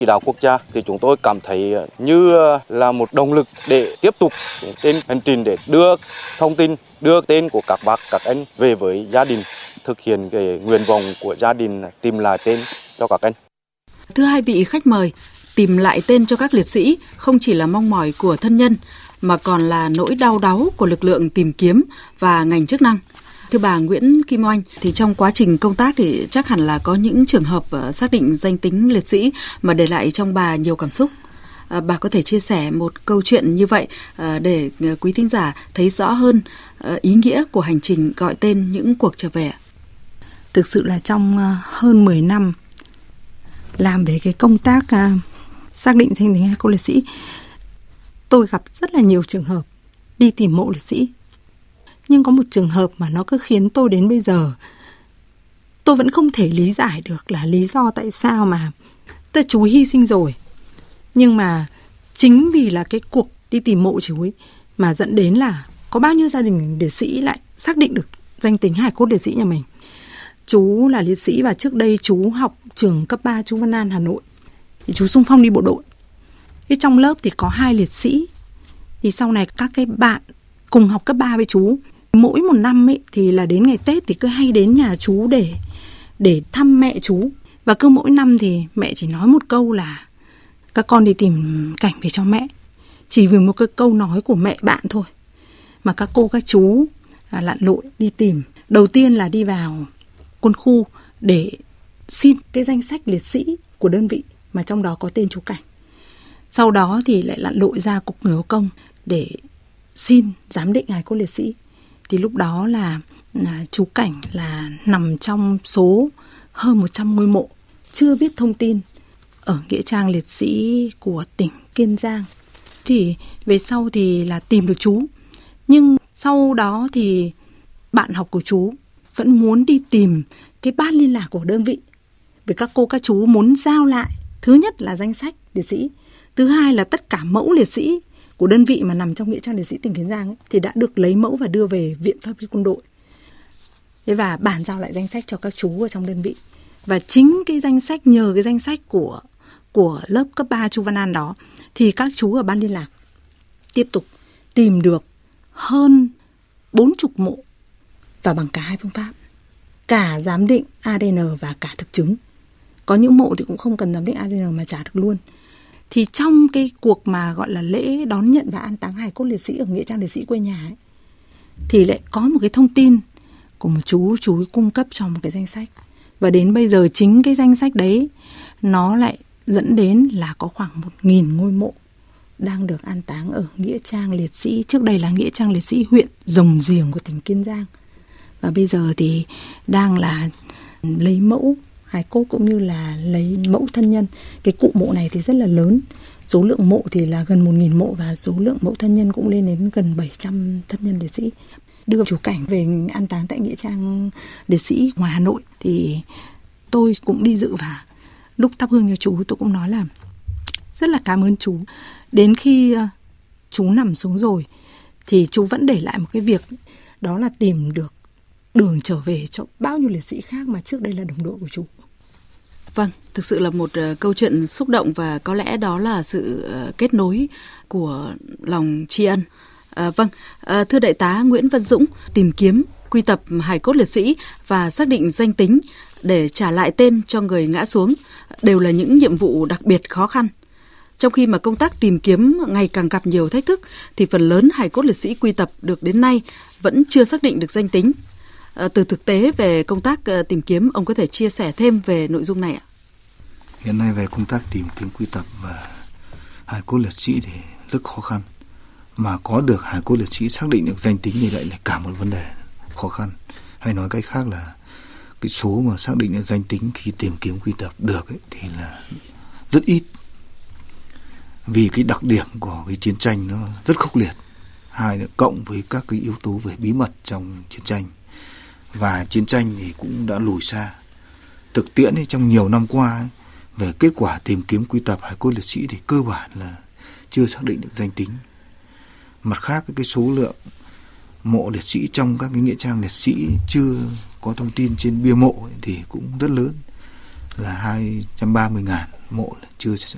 Chỉ đạo quốc gia thì chúng tôi cảm thấy như là một động lực để tiếp tục trên hành trình để đưa thông tin, đưa tên của các bác, các anh về với gia đình, thực hiện cái nguyện vọng của gia đình tìm lại tên cho các anh. Thưa hai vị khách mời, tìm lại tên cho các liệt sĩ không chỉ là mong mỏi của thân nhân mà còn là nỗi đau đáu của lực lượng tìm kiếm và ngành chức năng. Thưa bà Nguyễn Kim Oanh, thì trong quá trình công tác thì chắc hẳn là có những trường hợp xác định danh tính liệt sĩ mà để lại trong bà nhiều cảm xúc. Bà có thể chia sẻ một câu chuyện như vậy để quý thính giả thấy rõ hơn ý nghĩa của hành trình gọi tên những cuộc trở về. Thực sự là trong hơn 10 năm làm về cái công tác xác định danh tính hài cốt liệt sĩ, tôi gặp rất là nhiều trường hợp đi tìm mộ liệt sĩ. Nhưng có một trường hợp mà nó cứ khiến tôi đến bây giờ tôi vẫn không thể lý giải được là lý do tại sao mà chú hy sinh rồi. Nhưng mà chính vì là cái cuộc đi tìm mộ chú ấy mà dẫn đến là có bao nhiêu gia đình liệt sĩ lại xác định được danh tính hài cốt liệt sĩ nhà mình. Chú là liệt sĩ và trước đây chú học trường cấp 3 Chu Văn An, Hà Nội. Thì chú xung phong đi bộ đội. Thì trong lớp thì có 2 liệt sĩ. Thì sau này các cái bạn cùng học cấp 3 với chú, mỗi một năm ấy thì là đến ngày Tết thì cứ hay đến nhà chú để thăm mẹ chú. Và cứ mỗi năm thì mẹ chỉ nói một câu là các con đi tìm cảnh về cho mẹ. Chỉ vì một cái câu nói của mẹ bạn thôi mà các cô các chú lặn lội đi tìm. Đầu tiên là đi vào quân khu để xin cái danh sách liệt sĩ của đơn vị mà trong đó có tên chú Cảnh. Sau đó thì lại lặn lội ra cục người có công để xin giám định hài cốt liệt sĩ. Thì lúc đó là chú Cảnh là nằm trong số hơn 100 ngôi mộ chưa biết thông tin ở nghĩa trang liệt sĩ của tỉnh Kiên Giang. Thì về sau thì là tìm được chú. Nhưng sau đó thì bạn học của chú vẫn muốn đi tìm cái ban liên lạc của đơn vị. Vì các cô các chú muốn giao lại, thứ nhất là danh sách liệt sĩ, thứ hai là tất cả mẫu liệt sĩ của đơn vị mà nằm trong nghĩa trang liệt sĩ tỉnh Kiên Giang ấy, thì đã được lấy mẫu và đưa về Viện Pháp y Quân đội. Thế và bàn giao lại danh sách cho các chú ở trong đơn vị. Và chính cái danh sách, nhờ cái danh sách của lớp cấp 3 Chu Văn An đó, thì các chú ở ban liên lạc tiếp tục tìm được hơn 40 mộ và bằng cả 2 phương pháp, cả giám định ADN và cả thực chứng. Có những mộ thì cũng không cần giám định ADN mà trả được luôn. Thì trong cái cuộc mà gọi là lễ đón nhận và an táng hài cốt liệt sĩ ở nghĩa trang liệt sĩ quê nhà ấy, thì lại có một cái thông tin của một chú ấy cung cấp cho một cái danh sách. Và đến bây giờ chính cái danh sách đấy nó lại dẫn đến là có khoảng 1.000 ngôi mộ đang được an táng ở nghĩa trang liệt sĩ, trước đây là nghĩa trang liệt sĩ huyện Rồng Giềng của tỉnh Kiên Giang. Và bây giờ thì đang là lấy mẫu hài cốt cũng như là lấy mẫu thân nhân. Cái cụm mộ này thì rất là lớn. Số lượng mộ thì là gần 1.000 mộ và số lượng mẫu thân nhân cũng lên đến gần 700 thân nhân liệt sĩ. Đưa chú Cảnh về an táng tại nghĩa trang liệt sĩ ngoài Hà Nội thì tôi cũng đi dự và lúc thắp hương cho chú tôi cũng nói là rất là cảm ơn chú. Đến khi chú nằm xuống rồi thì chú vẫn để lại một cái việc, đó là tìm được đường trở về cho bao nhiêu liệt sĩ khác mà trước đây là đồng đội của chú. Vâng, thực sự là một câu chuyện xúc động và có lẽ đó là sự kết nối của lòng tri ân. Thưa Đại tá Nguyễn Văn Dũng, tìm kiếm, quy tập hài cốt liệt sĩ và xác định danh tính để trả lại tên cho người ngã xuống đều là những nhiệm vụ đặc biệt khó khăn. Trong khi mà công tác tìm kiếm ngày càng gặp nhiều thách thức thì phần lớn hài cốt liệt sĩ quy tập được đến nay vẫn chưa xác định được danh tính. Từ thực tế về công tác tìm kiếm, ông có thể chia sẻ thêm về nội dung này ạ? Hiện nay về công tác tìm kiếm quy tập và hài cốt liệt sĩ thì rất khó khăn. Mà có được hài cốt liệt sĩ xác định được danh tính thì lại là cả một vấn đề khó khăn. Hay nói cách khác là cái số mà xác định được danh tính khi tìm kiếm quy tập được ấy, thì là rất ít. Vì cái đặc điểm của cái chiến tranh nó rất khốc liệt. Hai nữa cộng với các cái yếu tố về bí mật trong chiến tranh. Và chiến tranh thì cũng đã lùi xa. Thực tiễn ấy, trong nhiều năm qua ấy, về kết quả tìm kiếm quy tập hài cốt liệt sĩ thì cơ bản là chưa xác định được danh tính. Mặt khác cái số lượng mộ liệt sĩ trong các cái nghĩa trang liệt sĩ chưa có thông tin trên bia mộ ấy, thì cũng rất lớn, là 230.000 mộ là chưa